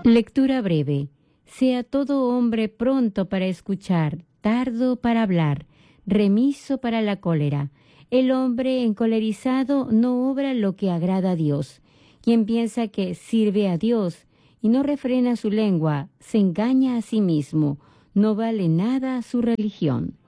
Lectura breve. Sea todo hombre pronto para escuchar, tardo para hablar, remiso para la cólera. El hombre encolerizado no obra lo que agrada a Dios. Quien piensa que sirve a Dios y no refrena su lengua, se engaña a sí mismo. No vale nada su religión.